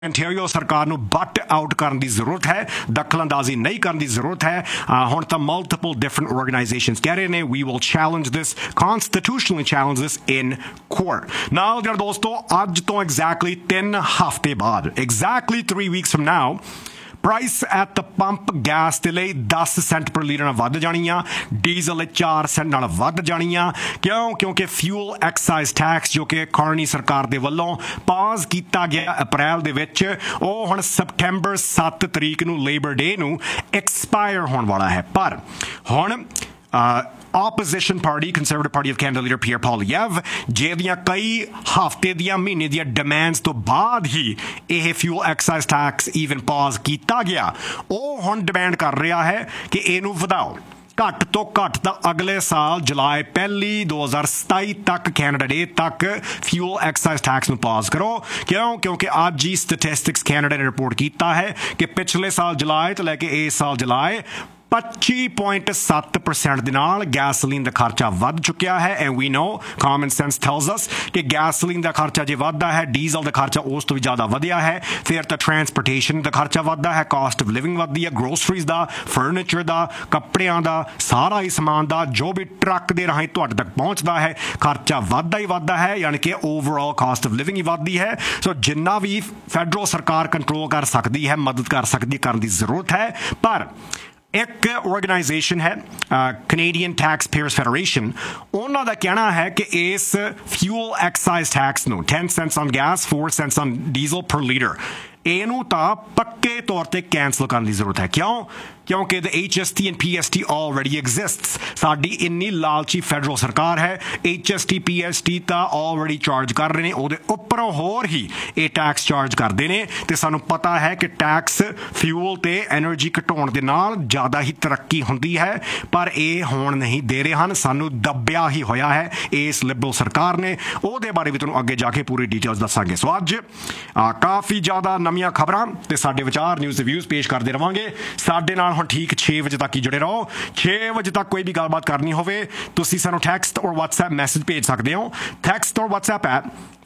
Ontario ਸਰਕਾਰ ਨੂੰ but out ਕਰਨ ਦੀ ਜ਼ਰੂਰਤ ਹੈ, ਦਖਲਅੰਦਾਜ਼ੀ ਨਹੀਂ ਕਰਨ ਦੀ ਜ਼ਰੂਰਤ ਹੈ। ਹੁਣ ਤਾਂ multiple different organizations ਕਹਿ ਰਹੇ ਨੇ we will challenge this, constitutionally challenge this in court। ਨਾਲ ਜਿਹੜਾ ਦੋਸਤੋ ਅੱਜ ਤੋਂ exactly 3 ਹਫ਼ਤੇ ਬਾਅਦ exactly 3 weeks from now price at the pump gas ਦੇ ਲਈ 10 ਸੈਂਟ ਪਰ ਲੀਟਰ ਨਾਲ ਵੱਧ ਜਾਣੀਆਂ, ਡੀਜ਼ਲ ਲਈ 4 ਸੈਂਟ ਨਾਲ ਵੱਧ ਜਾਣੀਆਂ। ਕਿਉਂਕਿ ਫਿਊਲ ਐਕਸਾਈਜ਼ ਟੈਕਸ ਜੋ ਕਿ ਕਾਰਨੀ ਸਰਕਾਰ ਦੇ ਵੱਲੋਂ ਪਾਜ਼ ਕੀਤਾ ਗਿਆ ਅਪ੍ਰੈਲ ਦੇ ਵਿੱਚ, ਉਹ ਹੁਣ ਸਪਟੈਂਬਰ 7 ਤਰੀਕ ਨੂੰ ਲੇਬਰ ਡੇ ਨੂੰ ਐਕਸਪਾਇਰ ਹੋਣ ਵਾਲਾ ਹੈ। ਪਰ ਹੁਣ opposition party, Conservative Party of Canada leader Pierre Poilievre, ਜਿਹੜੀਆਂ ਕਈ ਹਫ਼ਤੇ ਦੀਆਂ ਮਹੀਨੇ ਦੀਆਂ ਡਿਮਾਂਡਸ ਤੋਂ ਬਾਅਦ ਹੀ ਇਹ ਫਿਊਲ ਐਕਸਾਈਜ਼ ਟੈਕਸ ਈਵਨ ਪਾਜ਼ ਕੀਤਾ ਗਿਆ, ਉਹ ਹੁਣ ਡਿਮਾਂਡ ਕਰ ਰਿਹਾ ਹੈ ਕਿ ਇਹਨੂੰ ਵਧਾਓ। ਘੱਟ ਤੋਂ ਘੱਟ ਤਾਂ ਅਗਲੇ ਸਾਲ ਜੁਲਾਈ 1 2027 ਤੱਕ ਕੈਨੇਡਾ ਡੇ ਤੱਕ ਫਿਊਲ ਐਕਸਾਈਜ਼ ਟੈਕਸ ਨੂੰ ਪਾਜ਼ ਕਰੋ। ਕਿਉਂਕਿ ਅੱਜ ਹੀ ਸਟੈਟਿਸਟਿਕਸ ਕੈਨੇਡਾ ਨੇ ਰਿਪੋਰਟ ਕੀਤਾ ਹੈ ਕਿ ਪਿਛਲੇ ਸਾਲ ਜੁਲਾਈ ਤੋਂ ਲੈ ਕੇ ਇਸ ਸਾਲ ਜੁਲਾਈ 25.7% ਦੇ ਨਾਲ ਗੈਸੋਲੀਨ ਦਾ ਖਰਚਾ ਵੱਧ ਚੁੱਕਿਆ ਹੈ। And we no common sense tells ਅਸ ਕਿ ਗੈਸੋਲੀਨ ਦਾ ਖਰਚਾ ਜੇ ਵੱਧਦਾ ਹੈ, ਡੀਜ਼ਲ ਦਾ ਖਰਚਾ ਉਸ ਤੋਂ ਵੀ ਜ਼ਿਆਦਾ ਵਧਿਆ ਹੈ। ਫਿਰ ਤਾਂ ਟਰਾਂਸਪੋਰਟੇਸ਼ਨ ਦਾ ਖਰਚਾ ਵੱਧਦਾ ਹੈ, ਕਾਸਟ ਆਫ ਲਿਵਿੰਗ ਵੱਧਦੀ ਹੈ, ਗਰੋਸਰੀਜ਼ ਦਾ, ਫਰਨੀਚਰ ਦਾ, ਕੱਪੜਿਆਂ ਦਾ, ਸਾਰਾ ਹੀ ਸਮਾਨ ਦਾ ਜੋ ਵੀ ਟਰੱਕ ਦੇ ਰਾਹੀਂ ਤੁਹਾਡੇ ਤੱਕ ਪਹੁੰਚਦਾ ਹੈ, ਖਰਚਾ ਵੱਧਦਾ ਹੀ ਵੱਧਦਾ ਹੈ। ਯਾਨੀ ਕਿ ਓਵਰਆਲ ਕਾਸਟ ਆਫ ਲਿਵਿੰਗ ਹੀ ਵੱਧਦੀ ਹੈ। ਸੋ ਜਿੰਨਾ ਵੀ ਫੈਡਰਲ ਸਰਕਾਰ ਕੰਟਰੋਲ ਕਰ ਸਕਦੀ ਹੈ, ਮਦਦ ਕਰ ਸਕਦੀ, ਕਰਨ ਦੀ ਜ਼ਰੂਰਤ ਹੈ। ਪਰ ਇੱਕ ਆਰਗੇਨਾਈਜੇਸ਼ਨ ਹੈ ਕੈਨੇਡੀਅਨ ਟੈਕਸ ਪੇਅਰਸ ਫੈਡਰੇਸ਼ਨ, ਉਹਨਾਂ ਦਾ ਕਹਿਣਾ ਹੈ ਕਿ ਇਸ ਫਿਊਲ ਐਕਸਾਈਜ਼ ਟੈਕਸ ਨੂੰ 10 cents on gas, 4 cents on diesel per liter, ਇਹਨੂੰ ਤਾਂ ਪੱਕੇ ਤੌਰ ਤੇ ਕੈਂਸਲ ਕਰਨ ਦੀ ਜ਼ਰੂਰਤ ਹੈ। ਕਿਉਂਕਿ the HST and PST already exists। ਸਾਡੀ ਇੰਨੀ ਲਾਲਚੀ ਫੈਡਰਲ ਸਰਕਾਰ ਹੈ, HST PST ਤਾਂ already ਚਾਰਜ ਕਰ ਰਹੇ ਨੇ, ਉਹਦੇ ਉੱਪਰੋਂ ਹੋਰ ਹੀ ਇਹ ਟੈਕਸ ਚਾਰਜ ਕਰਦੇ ਨੇ। ਤੇ ਸਾਨੂੰ ਪਤਾ ਹੈ ਕਿ ਟੈਕਸ ਫਿਊਲ ਤੇ ਐਨਰਜੀ ਘਟਾਉਣ ਦੇ ਨਾਲ ਜ਼ਿਆਦਾ ਹੀ ਤਰੱਕੀ ਹੁੰਦੀ ਹੈ, ਪਰ ਇਹ ਹੋਣ ਨਹੀਂ ਦੇ ਰਹੇ ਹਨ। ਸਾਨੂੰ ਦੱਬਿਆ ਹੀ ਹੋਇਆ ਹੈ ਇਸ ਲਿਬਰਲ ਸਰਕਾਰ ਨੇ। ਉਹਦੇ ਬਾਰੇ ਵੀ ਤੁਹਾਨੂੰ ਅੱਗੇ ਜਾ ਕੇ ਪੂਰੀ ਡਿਟੇਲਸ ਦੱਸਾਂਗੇ। ਸੋ ਅੱਜ ਕਾਫੀ ਜ਼ਿਆਦਾ ਨਵੀਆਂ ਖਬਰਾਂ ਤੇ ਸਾਡੇ ਵਿਚਾਰ ਨਿਊਜ਼ ਤੇ ਵਿਊਜ਼ ਪੇਸ਼ ਕਰਦੇ ਰਵਾਂਗੇ। ਸਾਡੇ ਨਾਲ ਹੁਣ ਠੀਕ 6 ਵਜੇ ਤੱਕ ਹੀ ਜੁੜੇ ਰਹੋ। 6 ਵਜੇ ਤੱਕ ਕੋਈ ਵੀ ਗੱਲਬਾਤ ਕਰਨੀ ਹੋਵੇ ਤੁਸੀਂ ਸਾਨੂੰ ਟੈਕਸਟ ਔਰ WhatsApp ਮੈਸੇਜ ਭੇਜ ਸਕਦੇ ਹੋ। ਟੈਕਸਟ ਔਰ WhatsApp ਐਪ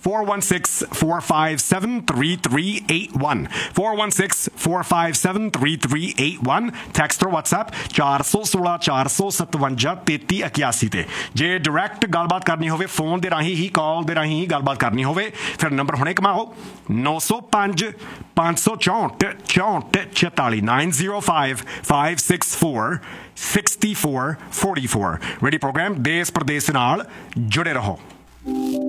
416-457-3381 416-457-3381 ਟੈਕਸਟ ਔਰ WhatsApp 416-457-3381 ਤੇ। ਜੇ ਡਾਇਰੈਕਟ ਗੱਲਬਾਤ ਕਰਨੀ ਹੋਵੇ ਫੋਨ ਦੇ ਰਾਹੀਂ ਹੀ, ਕਾਲ ਦੇ ਰਾਹੀਂ ਹੀ ਗੱਲਬਾਤ ਕਰਨੀ ਹੋਵੇ, ਫਿਰ ਨੰਬਰ ਹੁਣੇ ਕਮਾਓ 905 564 6444 905-564 6444। ਰੇਡੀਓ ਪ੍ਰੋਗਰਾਮ ਦੇਸ਼ ਪ੍ਰਦੇਸ਼ ਨਾਲ ਜੁੜੇ ਰਹੋ।